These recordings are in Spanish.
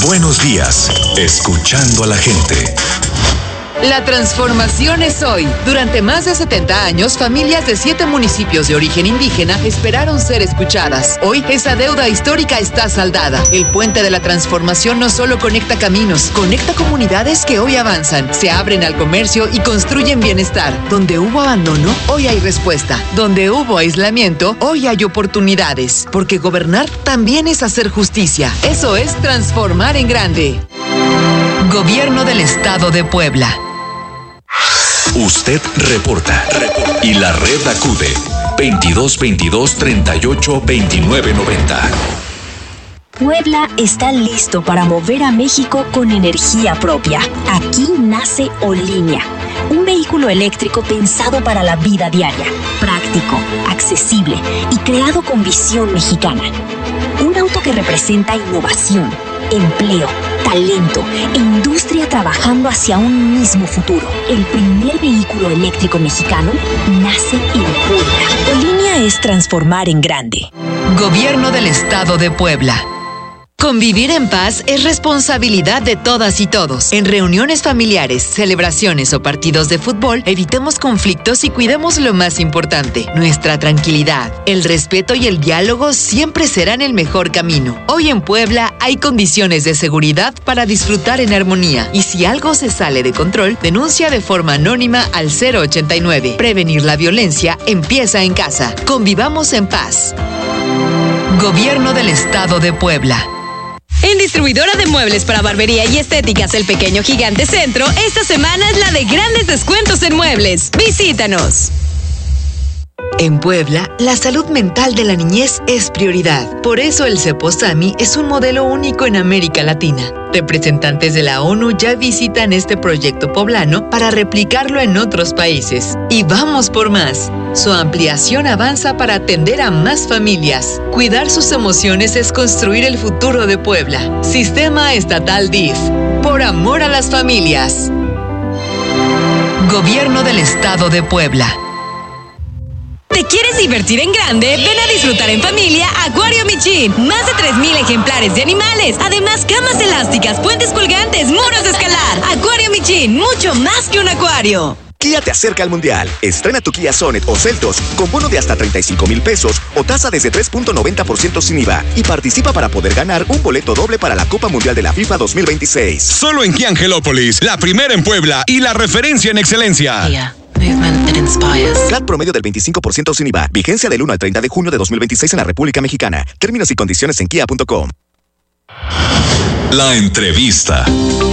Buenos días, escuchando a la gente. La transformación es hoy. Durante más de 70 años, familias de 7 municipios de origen indígena esperaron ser escuchadas. Hoy, esa deuda histórica está saldada. El puente de la transformación no solo conecta caminos, conecta comunidades que hoy avanzan, se abren al comercio y construyen bienestar. Donde hubo abandono, hoy hay respuesta. Donde hubo aislamiento, hoy hay oportunidades. Porque gobernar también es hacer justicia. Eso es transformar en grande. Gobierno del Estado de Puebla. Usted reporta y la red acude 2222-382990. Puebla está listo para mover a México con energía propia. Aquí nace Olínea, un vehículo eléctrico pensado para la vida diaria, práctico, accesible y creado con visión mexicana. Un auto que representa innovación, empleo, talento e industria trabajando hacia un mismo futuro. El primer vehículo eléctrico mexicano nace en Puebla. Olínea es transformar en grande. Gobierno del Estado de Puebla. Convivir en paz es responsabilidad de todas y todos. En reuniones familiares, celebraciones o partidos de fútbol, evitemos conflictos y cuidemos lo más importante, nuestra tranquilidad. El respeto y el diálogo siempre serán el mejor camino. Hoy en Puebla hay condiciones de seguridad para disfrutar en armonía. Y si algo se sale de control, denuncia de forma anónima al 089. Prevenir la violencia empieza en casa. Convivamos en paz. Gobierno del Estado de Puebla. En distribuidora de muebles para barbería y estéticas El Pequeño Gigante Centro, esta semana es la de grandes descuentos en muebles. ¡Visítanos! En Puebla, la salud mental de la niñez es prioridad. Por eso el CEPOSAMI es un modelo único en América Latina. Representantes de la ONU ya visitan este proyecto poblano para replicarlo en otros países. Y vamos por más. Su ampliación avanza para atender a más familias. Cuidar sus emociones es construir el futuro de Puebla. Sistema Estatal DIF. Por amor a las familias. Gobierno del Estado de Puebla. ¿Te quieres divertir en grande? Ven a disfrutar en familia Acuario Michin. Más de 3,000 ejemplares de animales. Además, camas elásticas, puentes colgantes, muros de escalar. Acuario Michin, mucho más que un acuario. Kia te acerca al Mundial. Estrena tu Kia Sonet o Seltos con bono de hasta 35,000 pesos o tasa desde 3.90% sin IVA. Y participa para poder ganar un boleto doble para la Copa Mundial de la FIFA 2026. Solo en Kia Angelópolis, la primera en Puebla y la referencia en excelencia. Kia. Movement that inspires. CAT promedio del 25% sin IVA. Vigencia del 1 al 30 de junio de 2026 en la República Mexicana. Términos y condiciones en kia.com. La entrevista.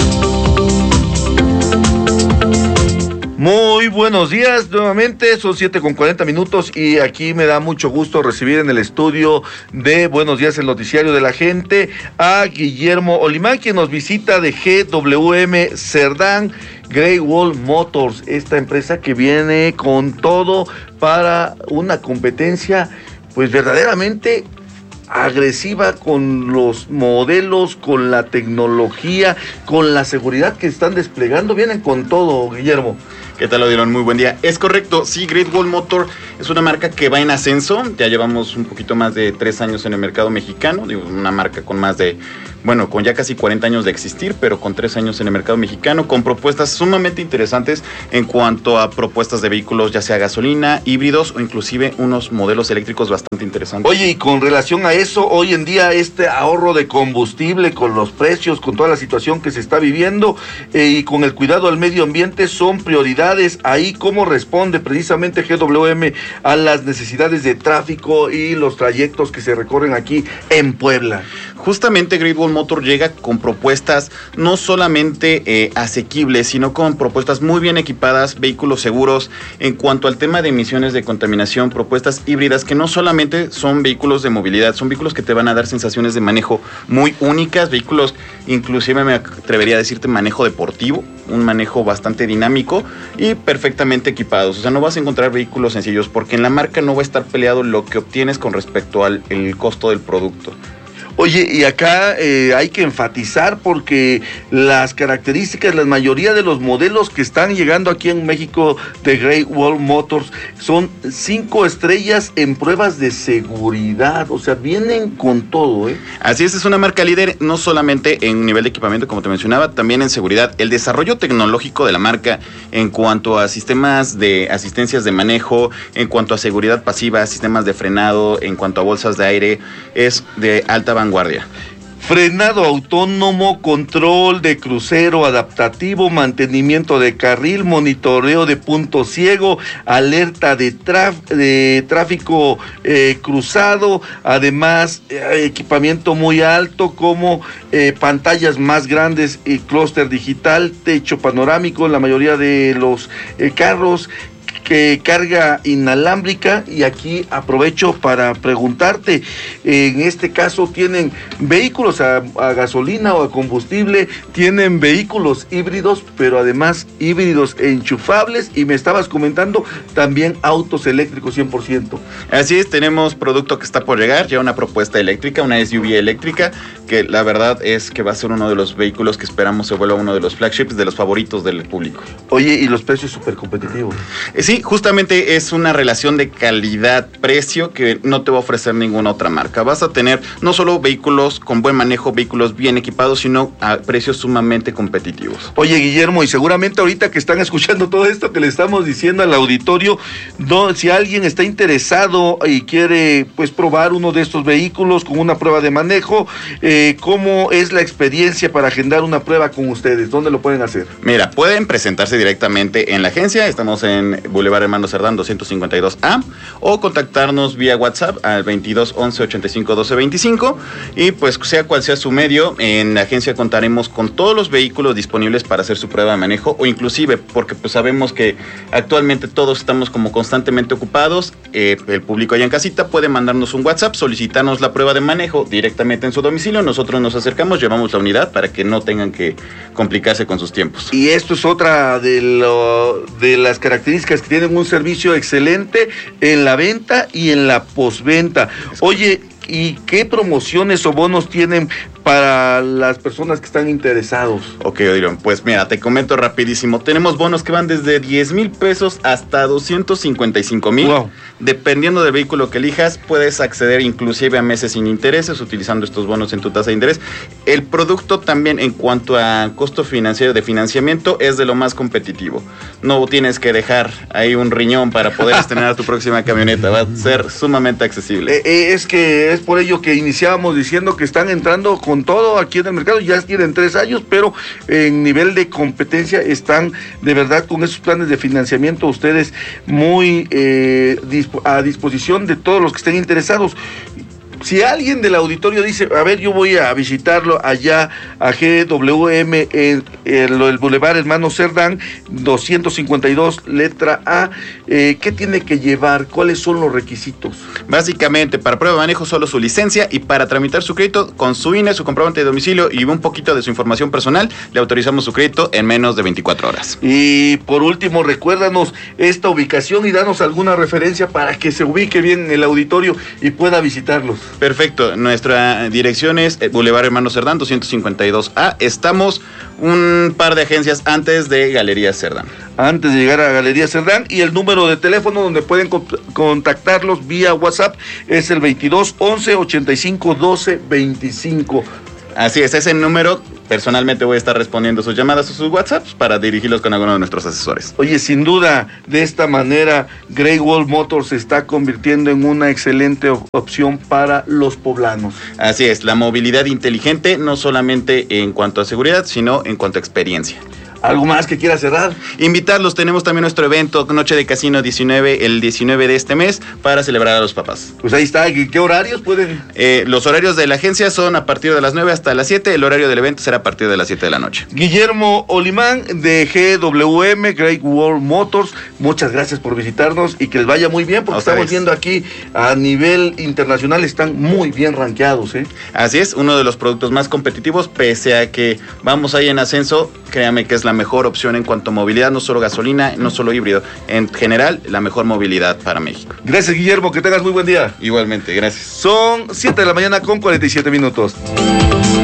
Muy buenos días nuevamente, son 7:40 y aquí me da mucho gusto recibir en el estudio de Buenos Días, el noticiario de la gente, a Guillermo Olimán, quien nos visita de GWM Cerdán Great Wall Motors, esta empresa que viene con todo para una competencia pues verdaderamente agresiva con los modelos, con la tecnología, con la seguridad que están desplegando. Vienen con todo, Guillermo. ¿Qué tal, Odilon? Muy buen día. Es correcto, sí, Great Wall Motor es una marca que va en ascenso. Ya llevamos un poquito más de 3 años en el mercado mexicano. Digo, una marca con más de, con ya casi 40 años de existir, pero con 3 años en el mercado mexicano, con propuestas sumamente interesantes en cuanto a propuestas de vehículos, ya sea gasolina, híbridos o inclusive unos modelos eléctricos bastante interesantes. Oye, y con relación a eso, hoy en día este ahorro de combustible, con los precios, con toda la situación que se está viviendo y con el cuidado al medio ambiente son prioridades. Ahí, ¿cómo responde precisamente GWM a las necesidades de tráfico y los trayectos que se recorren aquí en Puebla? Justamente Great Wall Motor llega con propuestas no solamente asequibles, sino con propuestas muy bien equipadas, vehículos seguros. En cuanto al tema de emisiones de contaminación, propuestas híbridas que no solamente son vehículos de movilidad, son vehículos que te van a dar sensaciones de manejo muy únicas, vehículos inclusive me atrevería a decirte manejo deportivo, un manejo bastante dinámico y perfectamente equipados. O sea, no vas a encontrar vehículos sencillos porque en la marca no va a estar peleado lo que obtienes con respecto al el costo del producto. Oye, y acá hay que enfatizar porque las características, la mayoría de los modelos que están llegando aquí en México de Great Wall Motors son 5 estrellas en pruebas de seguridad, o sea, vienen con todo, ¿eh? Así es una marca líder no solamente en nivel de equipamiento, como te mencionaba, también en seguridad. El desarrollo tecnológico de la marca en cuanto a sistemas de asistencias de manejo, en cuanto a seguridad pasiva, sistemas de frenado, en cuanto a bolsas de aire, es de alta vanguardia. Frenado autónomo, control de crucero adaptativo, mantenimiento de carril, monitoreo de punto ciego, alerta de tráfico cruzado, además equipamiento muy alto como pantallas más grandes y clúster digital, techo panorámico en la mayoría de los carros, que carga inalámbrica. Y aquí aprovecho para preguntarte, en este caso tienen vehículos a gasolina o a combustible, tienen vehículos híbridos, pero además híbridos enchufables, y me estabas comentando también autos eléctricos 100%. Así es, tenemos producto que está por llegar, ya una propuesta eléctrica, una SUV eléctrica, que la verdad es que va a ser uno de los vehículos que esperamos se vuelva uno de los flagships, de los favoritos del público. Oye, y los precios súper competitivos. Sí, justamente es una relación de calidad-precio que no te va a ofrecer ninguna otra marca. Vas a tener no solo vehículos con buen manejo, vehículos bien equipados, sino a precios sumamente competitivos. Oye, Guillermo, y seguramente ahorita que están escuchando todo esto que le estamos diciendo al auditorio, si alguien está interesado y quiere pues probar uno de estos vehículos con una prueba de manejo, ¿cómo es la experiencia para agendar una prueba con ustedes? ¿Dónde lo pueden hacer? Mira, pueden presentarse directamente en la agencia, estamos en Boulevard Hermano Cerdán 252A, o contactarnos vía WhatsApp al 22 11 85 12 25, y pues sea cual sea su medio, en la agencia contaremos con todos los vehículos disponibles para hacer su prueba de manejo, o inclusive, porque pues sabemos que actualmente todos estamos como constantemente ocupados, el público allá en casita puede mandarnos un WhatsApp, solicitarnos la prueba de manejo directamente en su domicilio, nosotros nos acercamos, llevamos la unidad para que no tengan que complicarse con sus tiempos. Y esto es otra de las características que tienen un servicio excelente en la venta y en la postventa. Oye, ¿y qué promociones o bonos tienen para las personas que están interesados? Ok, Odilon, pues mira, te comento rapidísimo. Tenemos bonos que van desde 10,000 pesos hasta 255,000. Wow. Dependiendo del vehículo que elijas, puedes acceder inclusive a meses sin intereses utilizando estos bonos en tu tasa de interés. El producto también en cuanto a costo financiero de financiamiento es de lo más competitivo. No tienes que dejar ahí un riñón para poder estrenar tu próxima camioneta. Va a ser sumamente accesible. Es que es por ello que iniciábamos diciendo que están entrando con todo aquí en el mercado. Ya tienen 3 años, pero en nivel de competencia están de verdad con esos planes de financiamiento ustedes muy a disposición de todos los que estén interesados. Si alguien del auditorio dice, a ver, yo voy a visitarlo allá a GWM en el Boulevard Hermano Cerdán 252 letra A, ¿qué tiene que llevar? ¿Cuáles son los requisitos? Básicamente, para prueba de manejo solo su licencia, y para tramitar su crédito con su INE, su comprobante de domicilio y un poquito de su información personal, le autorizamos su crédito en menos de 24 horas. Y por último, recuérdanos esta ubicación y danos alguna referencia para que se ubique bien en el auditorio y pueda visitarlos. Perfecto, nuestra dirección es Boulevard Hermano Cerdán 252A. Estamos un par de agencias antes de Galerías Cerdán. Antes de llegar a Galerías Cerdán, y el número de teléfono donde pueden contactarlos vía WhatsApp es el 22 11 85 12 25. Así es, ese número. Personalmente voy a estar respondiendo sus llamadas o sus WhatsApps para dirigirlos con alguno de nuestros asesores. Oye, sin duda, de esta manera, Great Wall Motors se está convirtiendo en una excelente opción para los poblanos. Así es, la movilidad inteligente, no solamente en cuanto a seguridad, sino en cuanto a experiencia. ¿Algo más que quiera cerrar? Invitarlos, tenemos también nuestro evento Noche de Casino 19, el 19 de este mes, para celebrar a los papás. Pues ahí está, ¿qué horarios pueden? Los horarios de la agencia son a partir de las 9 hasta las 7, el horario del evento será a partir de las 7 de la noche. Guillermo Olimán de GWM, Great Wall Motors, muchas gracias por visitarnos y que les vaya muy bien, porque estamos viendo aquí a nivel internacional están muy bien rankeados, ¿eh? Así es, uno de los productos más competitivos, pese a que vamos ahí en ascenso, créame que es la mejor opción en cuanto a movilidad, no solo gasolina, no solo híbrido, en general la mejor movilidad para México. Gracias, Guillermo, que tengas muy buen día. Igualmente, gracias. Son 7 de la mañana con 47 minutos.